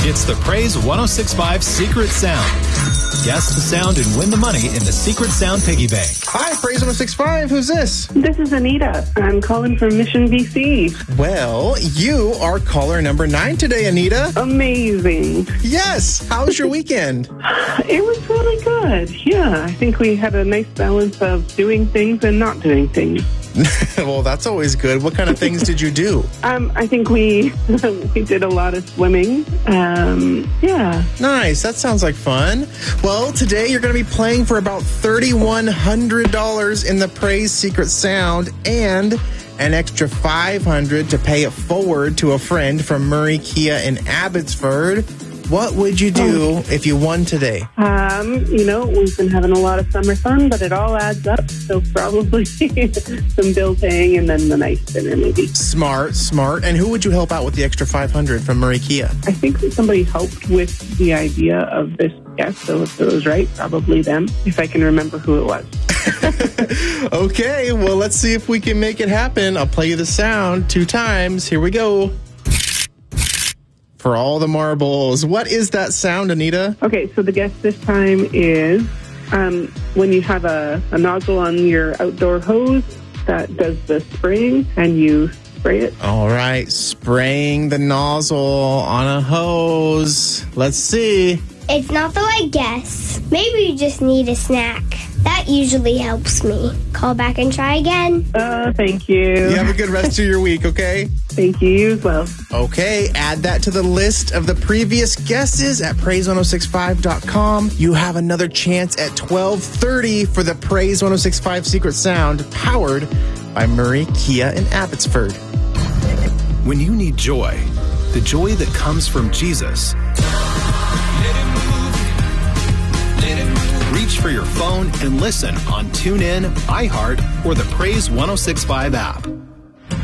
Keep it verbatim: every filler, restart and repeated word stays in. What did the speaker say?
It's the Praise one oh six point five Secret Sound. Guess the sound and win the money in the Secret Sound Piggy Bank. Hi, Praise one oh six point five. Who's this? This is Anita. I'm calling from Mission, B C. Well, you are caller number nine today, Anita. Amazing. Yes. How was your weekend? It was really good. Yeah, I think we had a nice balance of doing things and not doing things. Well, that's always good. What kind of things did you do? Um, I think we we did a lot of swimming. Um, yeah. Nice. That sounds like fun. Well, today you're going to be playing for about three thousand one hundred dollars in the Praise Secret Sound and an extra five hundred dollars to pay it forward to a friend from Murray Kia in Abbotsford. What would you do if you won today? Um, you know, we've been having a lot of summer fun, but it all adds up. So probably some bill paying and then the nice dinner maybe. Smart, smart. And who would you help out with the extra five hundred dollars from Murray Kia? I think that somebody helped with the idea of this guest. So if it was right, probably them, if I can remember who it was. Okay, well, let's see if we can make it happen. I'll play you the sound two times. Here we go. For all the marbles. What is that sound, Anita? Okay, so the guess this time is um, when you have a, a nozzle on your outdoor hose that does the spraying and you spray it. All right, spraying the nozzle on a hose. Let's see. It's not the right guess. Maybe you just need a snack. That usually helps me. Call back and try again. Uh, thank you. You have a good rest of your week, okay? Thank you, you as well. Okay, add that to the list of the previous guesses at praise one oh six five dot com. You have another chance at twelve thirty for the Praise one oh six point five Secret Sound, powered by Murray Kia in Abbotsford. When you need joy, the joy that comes from Jesus, reach for your phone and listen on TuneIn, iHeart, or the Praise one oh six point five app.